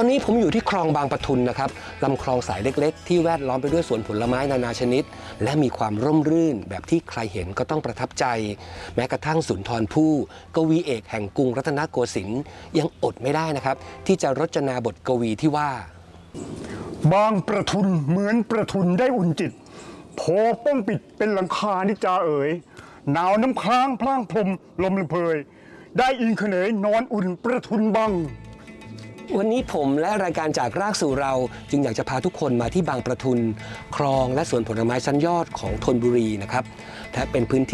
อนนี้ผมอยู่ที่คลองบางปะทุนนะครับลำคลองสายเล็กๆที่แวดล้อมไปด้วยสวนผลไม้นานาชนิดและมีความร่มรื่นแบบที่ใครเห็นก็ต้องประทับใจแม้กระทั่งสุนทรภู่กวีเอกแห่งกรุงรัตนโกสินทร์ยังอดไม่ได้นะครับที่จะรจนาบทกวีที่ว่าบางประทุนเหมือนประทุนได้อุ่นจิตโผป้องปิดเป็นหลังคานิจาเอ๋ยหนาวน้ำค้างพลางพรมลมลำเพยได้อิงเขนยนอนอุ่นประทุนบังวันนี้ผมและรายการจากรากสู่เราจึงอยากจะพาทุกคนมาที่บางประทุนคลองและสวนผลไม้ชั้นยอดของธนบุรีนะครับและเป็นพื้นที่